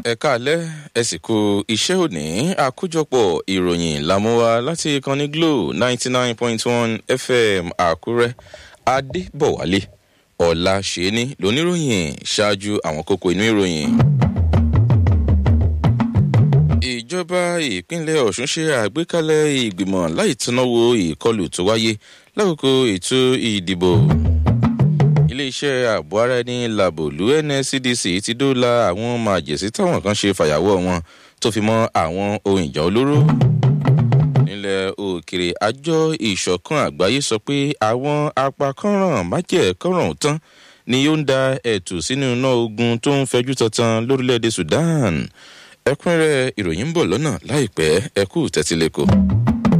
ẹ káalẹ́ ẹ sì kú iṣẹ́ òní àkójọpọ̀ ìròyìn lámúwá láti ìkànnì Glo 99.1 FM Àkúrẹ́ Adébọ̀wálé Ọláṣẹ́ni lóníròyìn ṣáájú àwọn kókó inú ìròyìn. Ìjọba ìpínlẹ̀ Ọ̀ṣun ṣe àgbékalẹ̀ ìgbìmọ̀ láì túnáwó ìkọlù tó wáyé lákòókò ètò ìdìbò. Iléeṣẹ́ ààbò ara ẹni làbòlú NSCDC ti dóòlà àwọn màjèsí táwọn kan ṣe fàyàwọ́ wọn tó fi mọ́ àwọn ohun ìjà olóró. Nílẹ̀ òkèrè àjọ ìṣọ̀kan àgbáyé sọ pé àwọn apakọ́ràn májẹ̀kọ́ràn tán ni yóò ń da ẹ̀tù sínú iná ogun tó ń fẹjú tantan lórílẹ̀‐èdè Sudan. Ẹ̀kúnrẹ́rẹ́ ìròyìn ń bọ̀ lọ́nà láìpẹ́ ẹ kú tẹ́tílẹ́kọ̀ọ́.